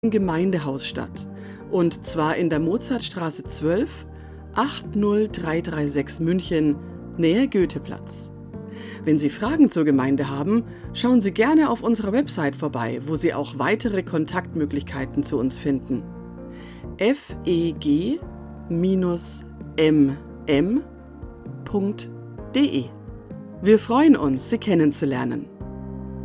Gemeindehaus statt. Und zwar in der Mozartstraße 12, 80336 München, Nähe Goetheplatz. Wenn Sie Fragen zur Gemeinde haben, schauen Sie gerne auf unserer Website vorbei, wo Sie auch weitere Kontaktmöglichkeiten zu uns finden. feg-mm.de. Wir freuen uns, Sie kennenzulernen.